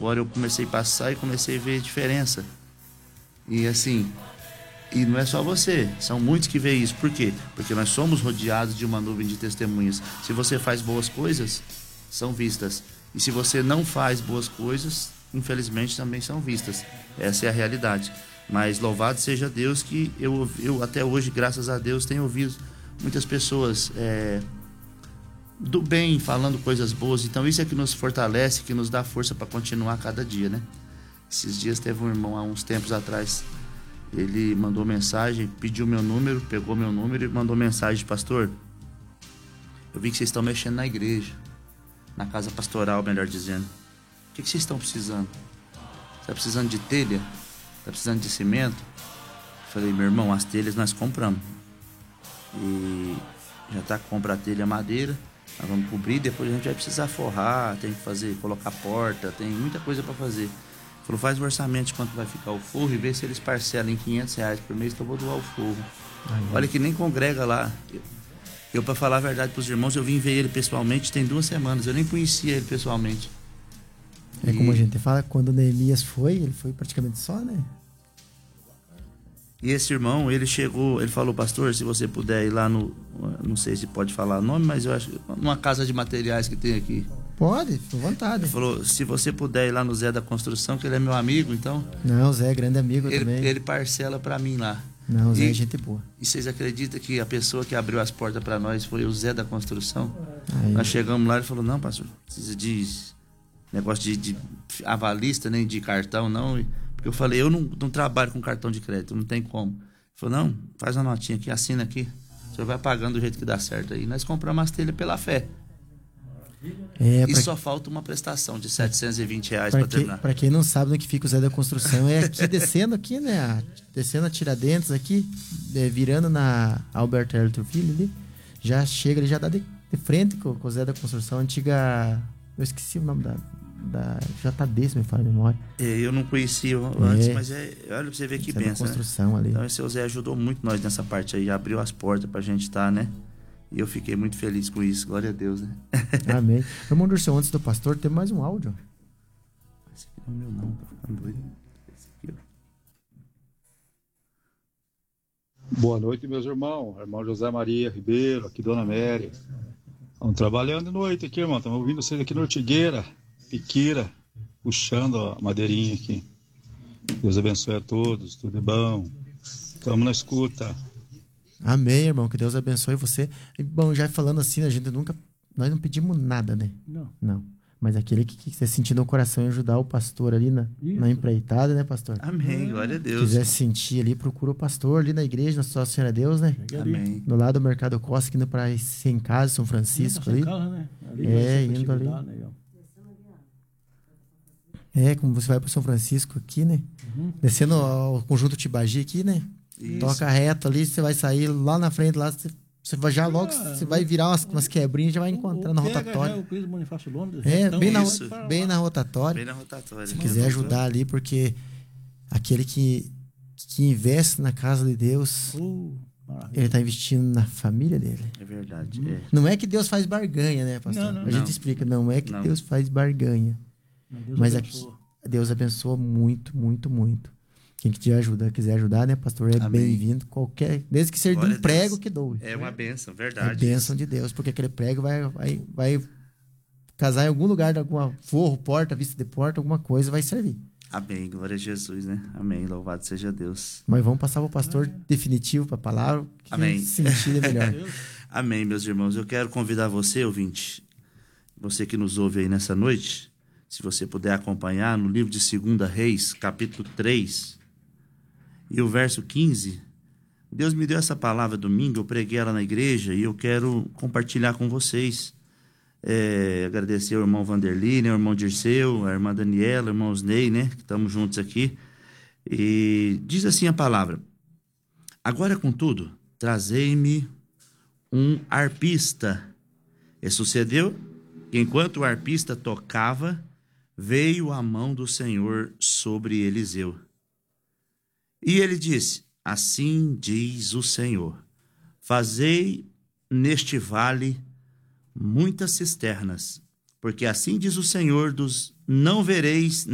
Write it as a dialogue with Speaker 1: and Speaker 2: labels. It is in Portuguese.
Speaker 1: agora eu comecei a passar e comecei a ver a diferença. E assim, e não é só você, são muitos que veem isso. Por quê? Porque nós somos rodeados de uma nuvem de testemunhas. Se você faz boas coisas, são vistas. E se você não faz boas coisas, infelizmente também são vistas. Essa é a realidade. Mas louvado seja Deus que eu até hoje, graças a Deus, tenho ouvido muitas pessoas do bem, falando coisas boas. Então isso é que nos fortalece, que nos dá força para continuar cada dia, né? Esses dias teve um irmão, há uns tempos atrás, ele mandou mensagem, pediu meu número, pegou meu número e mandou mensagem: pastor, eu vi que vocês estão mexendo na igreja, na casa pastoral, melhor dizendo. O que vocês estão precisando? Está precisando de telha? Está precisando de cimento? Eu falei: meu irmão, as telhas nós compramos. E já está com comprar a telha, madeira, nós vamos cobrir, depois a gente vai precisar forrar, tem que fazer, colocar porta, tem muita coisa para fazer. Ele falou: faz o orçamento de quanto vai ficar o forro e vê se eles parcelam em R$500 por mês que eu vou doar o forro. Olha que nem congrega lá. Eu, para falar a verdade para os irmãos, eu vim ver ele pessoalmente tem 2 semanas, eu nem conhecia ele pessoalmente.
Speaker 2: Como a gente fala, quando o Neemias ele foi praticamente só, né?
Speaker 1: E esse irmão, ele chegou, ele falou: pastor, se você puder ir lá no, não sei se pode falar o nome, mas eu acho, numa casa de materiais que tem aqui.
Speaker 2: Pode, fica à vontade.
Speaker 1: Ele falou: se você puder ir lá no Zé da Construção, que ele é meu amigo, então...
Speaker 2: Não, o Zé é grande amigo também.
Speaker 1: Ele parcela pra mim lá.
Speaker 2: Não, o Zé é gente boa.
Speaker 1: E vocês acreditam que a pessoa que abriu as portas pra nós foi o Zé da Construção?
Speaker 2: Aí.
Speaker 1: Nós chegamos lá e ele falou: não, pastor, precisa de negócio de avalista, nem de cartão, não. Porque eu falei: eu não trabalho com cartão de crédito, não tem como. Ele falou: não, faz uma notinha aqui, assina aqui, o senhor vai pagando do jeito que dá certo aí. Nós compramos as telhas pela fé. E só falta uma prestação de R$720 para terminar.
Speaker 2: Para quem não sabe onde que fica o Zé da Construção, é aqui descendo aqui, né? Descendo a Tiradentes aqui, virando na Alberto Hélio Filho ali. Já chega, ele já dá de frente com o Zé da Construção, antiga... Eu esqueci o nome da JB, se me fala a memória.
Speaker 1: Eu não conhecia antes, mas olha pra você ver que benção,
Speaker 2: construção, né? Ali.
Speaker 1: Então esse Zé ajudou muito nós nessa parte aí, abriu as portas pra gente estar, né? E eu fiquei muito feliz com isso, glória a Deus, né?
Speaker 2: Amém. Irmão Dirceu, antes do pastor, tem mais um áudio.
Speaker 1: Esse aqui não é meu não, tá ficando doido. Esse aqui, ó.
Speaker 3: Boa noite, meus irmãos. Irmão José Maria Ribeiro, aqui Dona Mary. Estamos trabalhando de noite aqui, irmão. Estamos ouvindo vocês aqui na Ortigueira, Piquira, puxando a madeirinha aqui. Deus abençoe a todos, tudo é bom. Estamos na escuta.
Speaker 2: Amém, irmão. Que Deus abençoe você. E, bom, já falando assim, nós não pedimos nada, né? Não. Mas aquele que quiser sentir no coração e ajudar o pastor ali na empreitada, né, pastor?
Speaker 1: Amém, glória a Deus.
Speaker 2: Quiser sentir ali, procura o pastor ali na igreja, Nossa Senhora Deus, né?
Speaker 1: Amém.
Speaker 2: Do lado do Mercado Costa, indo para Sem Casa, São Francisco ali.
Speaker 4: Casa, né?
Speaker 2: Indo ali. Como você vai para São Francisco aqui, né? Descendo ao Conjunto Tibagi aqui, né? Isso. Toca reto ali, você vai sair lá na frente, lá você vai já logo, você vai virar umas quebrinhas, já vai encontrar na rotatória. Bem na rotatória. Se quiser ajudar ali, porque aquele que investe na casa de Deus, ele está investindo na família dele.
Speaker 1: É verdade.
Speaker 2: Não é que Deus faz barganha, né, pastor? A gente explica, não é que Deus faz barganha. Mas Deus abençoa muito, muito, muito. Quem quiser ajudar, né, pastor, é bem-vindo. Desde que seja de um prego que doe.
Speaker 1: É uma bênção, verdade.
Speaker 2: É bênção de Deus, porque aquele prego vai casar em algum lugar, de alguma forro, porta, vista de porta, alguma coisa vai servir.
Speaker 1: Amém, glória a Jesus, né? Amém, louvado seja Deus.
Speaker 2: Mas vamos passar para o pastor definitivo, para a palavra, que
Speaker 1: amém.
Speaker 2: Sentido é melhor.
Speaker 1: Amém, meus irmãos. Eu quero convidar você, ouvinte, você que nos ouve aí nessa noite, se você puder acompanhar no livro de 2 Reis, capítulo 3, e o verso 15, Deus me deu essa palavra domingo, eu preguei ela na igreja e eu quero compartilhar com vocês. Agradecer ao irmão Vanderlei, né, o irmão Dirceu, a irmã Daniela, o irmão Osnei, né, que estamos juntos aqui. E diz assim a palavra: agora, contudo, trazei-me um arpista. E sucedeu que enquanto o arpista tocava, veio a mão do Senhor sobre Eliseu. E ele disse: assim diz o Senhor, fazei neste vale muitas cisternas, porque assim diz o Senhor não vereis